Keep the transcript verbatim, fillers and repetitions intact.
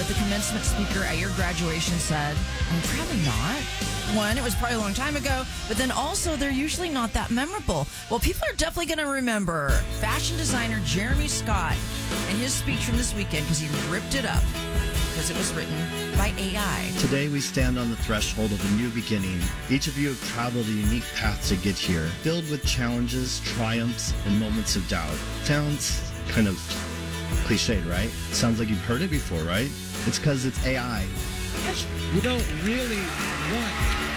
that the commencement speaker at your graduation said? And probably not. One, it was probably a long time ago, but then also they're usually not that memorable. Well, people are definitely going to remember fashion designer Jeremy Scott and his speech from this weekend because he ripped it up because it was written by A I. Today we stand on the threshold of a new beginning. Each of you have traveled a unique path to get here, filled with challenges, triumphs, and moments of doubt. Sounds kind of cliched, right? Sounds like you've heard it before, right? It's because it's A I. You don't really want